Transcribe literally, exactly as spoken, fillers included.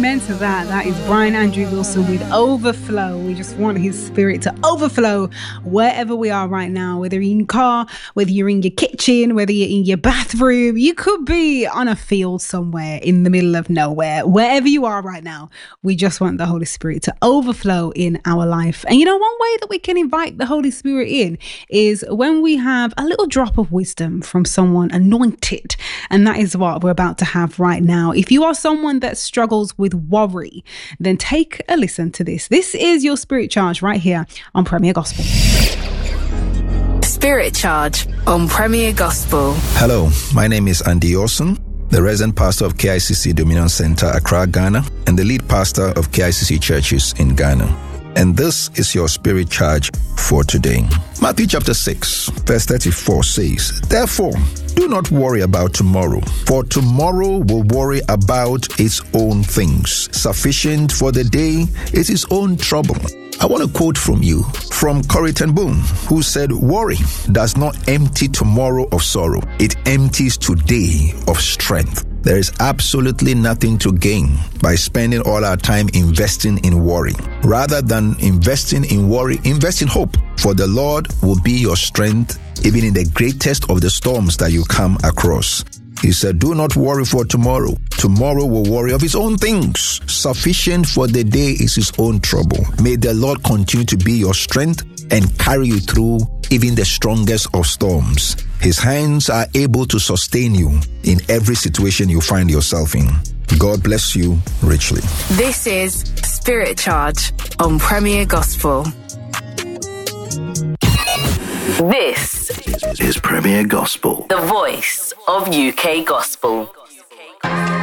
Amen to that. That is Brian Andrew Wilson with Overflow. We just want his spirit to overflow wherever we are right now, whether you're in your car, whether you're in your kitchen, whether you're in your bathroom. You could be on a field somewhere in the middle of nowhere. Wherever you are right now, we just want the Holy Spirit to overflow in our life. And you know, one way that we can invite the Holy Spirit in is when we have a little drop of wisdom from someone anointed. And that is what we're about to have right now. If you are someone that struggles with worry, then take a listen to this. This is your Spirit Charge right here on Premier Gospel. Spirit Charge on Premier Gospel. Hello, my name is Andy Orson, the resident pastor of K I C C Dominion Center, Accra, Ghana, and the lead pastor of K I C C churches in Ghana. And this is your Spirit Charge for today. Matthew chapter six, verse thirty-four says, "Therefore, do not worry about tomorrow, for tomorrow will worry about its own things. Sufficient for the day is its own trouble." I want to quote from you, from Corrie ten Boom, who said, "Worry does not empty tomorrow of sorrow. It empties today of strength." There is absolutely nothing to gain by spending all our time investing in worry. Rather than investing in worry, invest in hope. For the Lord will be your strength, even in the greatest of the storms that you come across. He said, "Do not worry for tomorrow. Tomorrow will worry of its own things. Sufficient for the day is its own trouble." May the Lord continue to be your strength and carry you through even the strongest of storms. His hands are able to sustain you in every situation you find yourself in. God bless you richly. This is Spirit Charge on Premier Gospel. This is Premier Gospel, the voice of U K Gospel.